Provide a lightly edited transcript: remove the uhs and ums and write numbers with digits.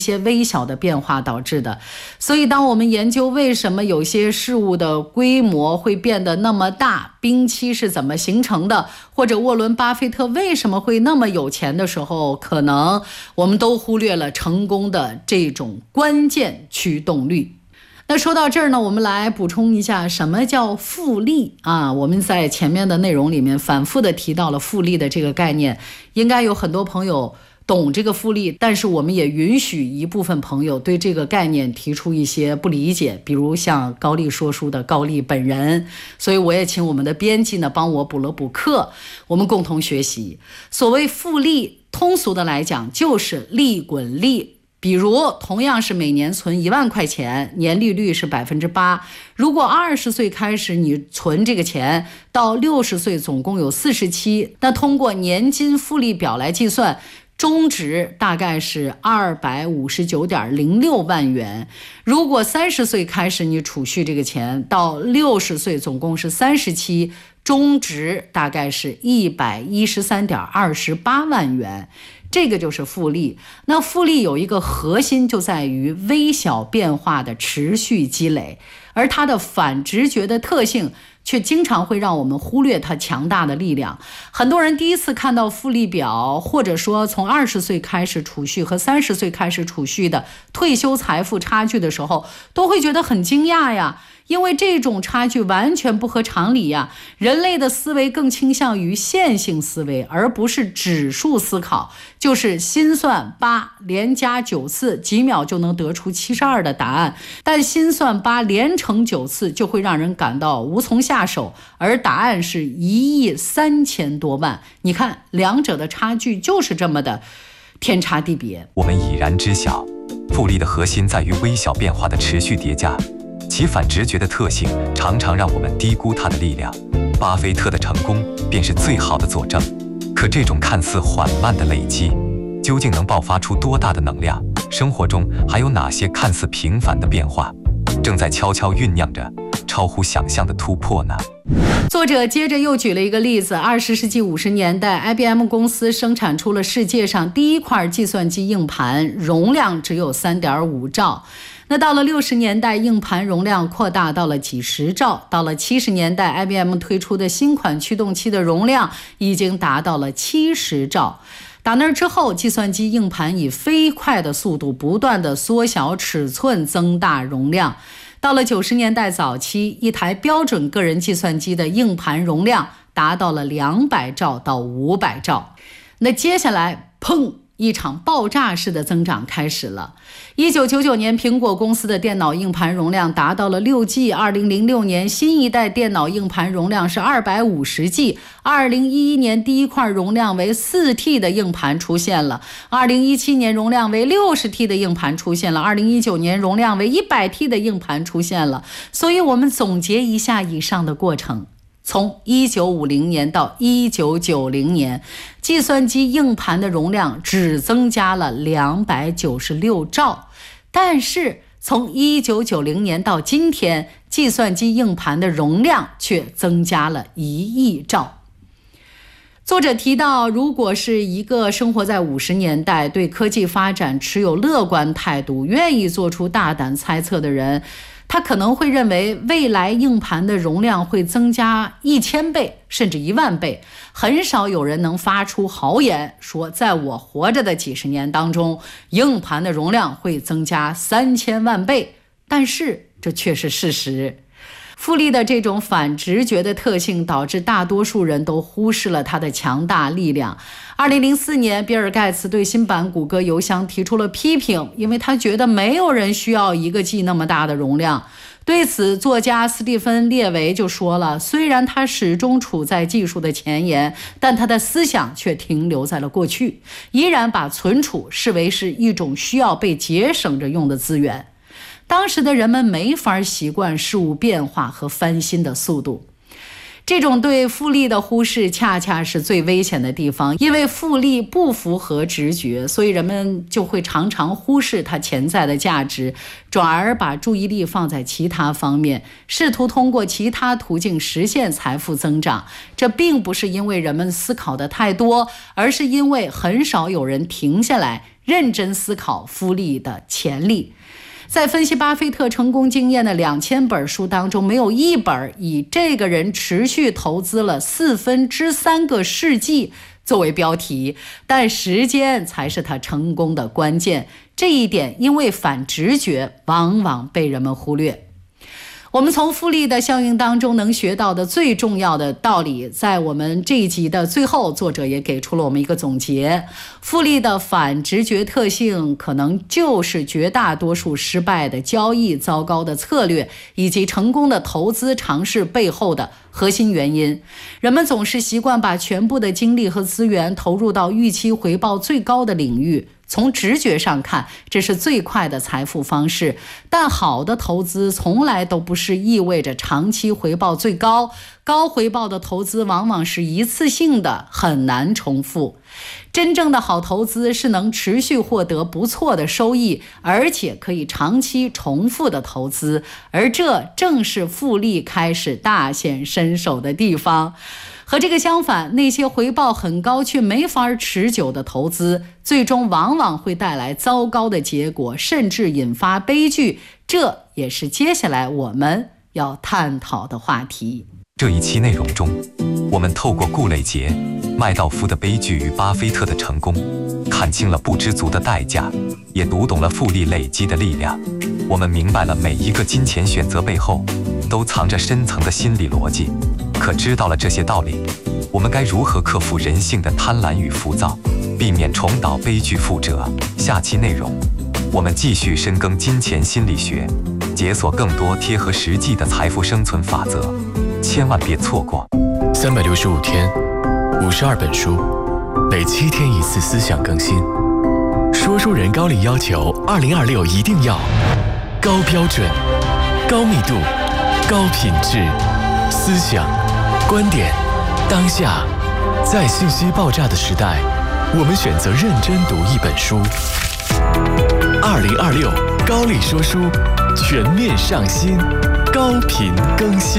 些微小的变化导致的。所以当我们研究为什么有些事物的规模会变得那么大，冰期是怎么形成的，或者沃伦巴菲特为什么会那么有钱的时候，可能我们都忽略了成功的这种关键驱动力。那说到这儿呢，我们来补充一下什么叫复利啊？我们在前面的内容里面反复的提到了复利的这个概念，应该有很多朋友懂这个复利，但是我们也允许一部分朋友对这个概念提出一些不理解，比如像高丽说书的高丽本人，所以我也请我们的编辑呢帮我补了补课，我们共同学习。所谓复利，通俗的来讲就是利滚利。比如同样是每年存1万块钱，年利率是 8%， 如果20岁开始你存这个钱，到60岁总共有47，那通过年金复利表来计算，中值大概是259.06万元。如果30岁开始你储蓄这个钱，到60岁总共是37，中值大概是113.28万元。这个就是复利。那复利有一个核心，就在于微小变化的持续积累，而它的反直觉的特性却经常会让我们忽略它强大的力量。很多人第一次看到复利表，或者说从20岁开始储蓄和30岁开始储蓄的退休财富差距的时候，都会觉得很惊讶呀，因为这种差距完全不合常理呀。人类的思维更倾向于线性思维，而不是指数思考，就是心算8连加9次，几秒就能得出72的答案，但心算8连乘9次就会让人感到无从下手，而答案是1亿3000多万。你看，两者的差距就是这么的天差地别。 我们已然知晓，复利的核心在于微小变化的持续叠加，其反直觉的特性常常让我们低估它的力量。巴菲特的成功便是最好的佐证。可这种看似缓慢的累积，究竟能爆发出多大的能量？生活中还有哪些看似平凡的变化，正在悄悄酝酿着超乎想象的突破呢？ 作者接着又举了一个例子，20世纪50年代 IBM 公司生产出了世界上第一块计算机硬盘，容量只有 3.5 兆。那到了60年代，硬盘容量扩大到了几十兆，到了70年代 IBM 推出的新款驱动器的容量已经达到了70兆。打那之后，计算机硬盘以飞快的速度不断的缩小尺寸，增大容量。到了90年代早期，一台标准个人计算机的硬盘容量达到了200兆到500兆。那接下来，砰！一场爆炸式的增长开始了。1999年，苹果公司的电脑硬盘容量达到了6G， 2006年新一代电脑硬盘容量是250G， 2011年第一块容量为 4T 的硬盘出现了， 2017年容量为 60T 的硬盘出现了， 2019年容量为 100T 的硬盘出现了。所以我们总结一下以上的过程，从1950年到1990年，计算机硬盘的容量只增加了296兆，但是从1990年到今天，计算机硬盘的容量却增加了1亿兆。作者提到，如果是一个生活在50年代，对科技发展持有乐观态度，愿意做出大胆猜测的人，他可能会认为未来硬盘的容量会增加1000倍甚至10000倍。很少有人能发出豪言说，在我活着的几十年当中，硬盘的容量会增加3000万倍，但是这却是事实。复利的这种反直觉的特性，导致大多数人都忽视了它的强大力量。2004年，比尔盖茨对新版谷歌邮箱提出了批评，因为他觉得没有人需要1个G 那么大的容量。对此，作家斯蒂芬·列维就说了，虽然他始终处在技术的前沿，但他的思想却停留在了过去，依然把存储视为是一种需要被节省着用的资源。当时的人们没法习惯事物变化和翻新的速度。这种对复利的忽视恰恰是最危险的地方，因为复利不符合直觉，所以人们就会常常忽视它潜在的价值，转而把注意力放在其他方面，试图通过其他途径实现财富增长。这并不是因为人们思考的太多，而是因为很少有人停下来认真思考复利的潜力。在分析巴菲特成功经验的2000本书当中，没有一本以这个人持续投资了3/4个世纪作为标题，但时间才是他成功的关键。这一点因为反直觉往往被人们忽略。我们从复利的效应当中能学到的最重要的道理，在我们这一集的最后，作者也给出了我们一个总结。复利的反直觉特性可能就是绝大多数失败的交易、糟糕的策略以及成功的投资尝试背后的核心原因。人们总是习惯把全部的精力和资源投入到预期回报最高的领域，从直觉上看，这是最快的财富方式，但好的投资从来都不是意味着长期回报最高，高回报的投资往往是一次性的，很难重复。真正的好投资是能持续获得不错的收益，而且可以长期重复的投资，而这正是复利开始大显身手的地方。和这个相反，那些回报很高却没法持久的投资，最终往往会带来糟糕的结果，甚至引发悲剧。这也是接下来我们要探讨的话题。 这一期内容中，我们透过顾磊杰、麦道夫的悲剧与巴菲特的成功，看清了不知足的代价，也读懂了复利累积的力量。我们明白了每一个金钱选择背后都藏着深层的心理逻辑。可知道了这些道理，我们该如何克服人性的贪婪与浮躁，避免重蹈悲剧覆辙？下期内容，我们继续深耕金钱心理学，解锁更多贴合实际的财富生存法则，千万别错过。 365天，52本书，每7天1次思想更新。说书人高力要求2026一定要高标准、高密度、高品质思想。观点，当下，在信息爆炸的时代，我们选择认真读一本书。2026高力说书全面上新，高频更新。